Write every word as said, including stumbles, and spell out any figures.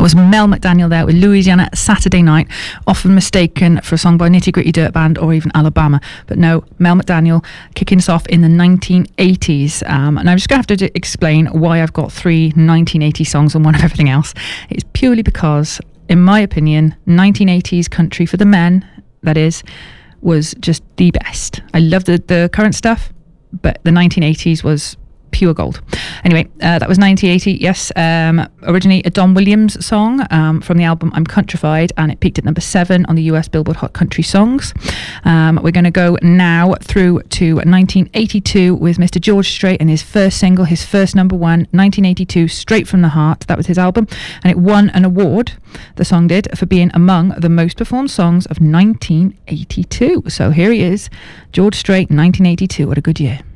was Mel McDaniel there with Louisiana Saturday Night, often mistaken for a song by Nitty Gritty Dirt Band or even Alabama. But no, Mel McDaniel kicking us off in the nineteen eighties. Um, and I'm just going to have to d- explain why I've got three nineteen eighties songs and one of everything else. It's purely because, in my opinion, nineteen eighties country for the men, that is, was just the best. I love the, the current stuff, but the nineteen eighties was pure gold. Anyway, uh, that was nineteen eighty, yes. Um, originally a Don Williams song um, from the album I'm Countrified, and it peaked at number seven on the U S Billboard Hot Country Songs. Um, we're going to go now through to nineteen eighty-two with Mister George Strait and his first single, his first number one, nineteen eighty-two, Straight from the Heart. That was his album, and it won an award, the song did, for being among the most performed songs of nineteen eighty-two. So here he is, George Strait, nineteen eighty-two. What a good year.